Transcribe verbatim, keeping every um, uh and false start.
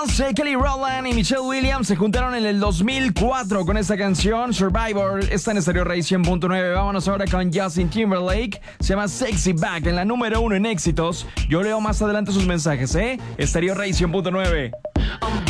Kelly Rowland y Michelle Williams se juntaron en el dos mil cuatro con esta canción Survivor. Está en Estéreo Rey cien punto nueve. Vámonos ahora con Justin Timberlake. Se llama Sexy Back, en la número uno en éxitos. Yo leo más adelante sus mensajes, ¿eh? Estéreo Rey cien punto nueve. I'm